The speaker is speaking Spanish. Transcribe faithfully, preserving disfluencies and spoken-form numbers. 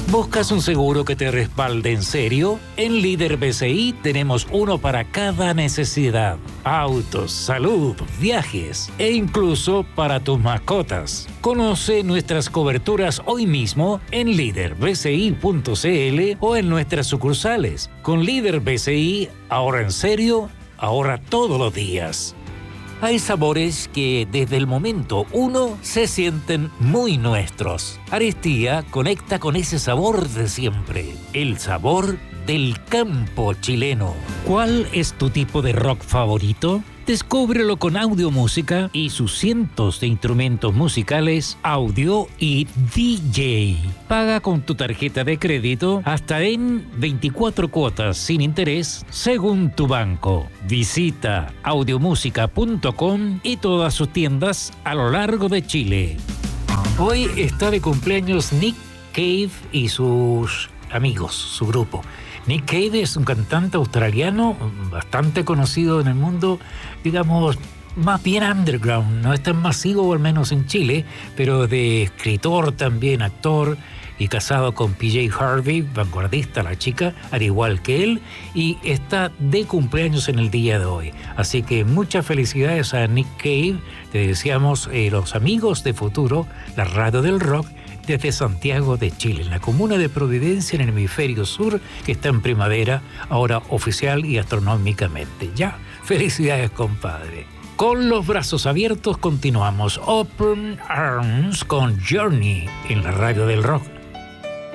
¿Buscas un seguro que te respalde en serio? En Líder B C I tenemos uno para cada necesidad. Autos, salud, viajes e incluso para tus mascotas. Conoce nuestras coberturas hoy mismo en líder b c i punto c l o en nuestras sucursales. Con Líder B C I, ahorra en serio, ahorra todos los días. Hay sabores que desde el momento uno se sienten muy nuestros. Aristía conecta con ese sabor de siempre, el sabor del campo chileno. ¿Cuál es tu tipo de rock favorito? Descúbrelo con Audio Música y sus cientos de instrumentos musicales, audio y D J. Paga con tu tarjeta de crédito hasta en veinticuatro cuotas sin interés según tu banco. Visita audiomúsica punto com y todas sus tiendas a lo largo de Chile. Hoy está de cumpleaños Nick Cave y sus amigos, su grupo. Nick Cave es un cantante australiano bastante conocido en el mundo, digamos, más bien underground, no es tan masivo, al menos en Chile, pero de escritor también, actor, y casado con P J Harvey, vanguardista la chica, al igual que él, y está de cumpleaños en el día de hoy. Así que muchas felicidades a Nick Cave, te deseamos eh, los amigos de Futuro, la radio del rock, desde Santiago de Chile, en la comuna de Providencia, en el hemisferio sur, que está en primavera, ahora oficial y astronómicamente. Ya, felicidades, compadre. Con los brazos abiertos continuamos Open Arms con Journey en la radio del rock.